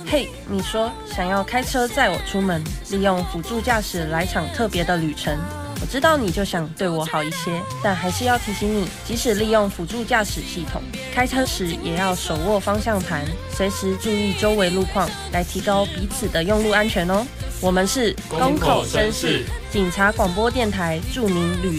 嘿，你说想要开车载我出门，利用辅助驾驶来场特别的旅程。我知道你就想对我好一些，但还是要提醒你，即使利用辅助驾驶系统，开车时也要手握方向盘，随时注意周围路况，来提高彼此的用路安全哦。我们是公口绅士警察广播电台，祝您旅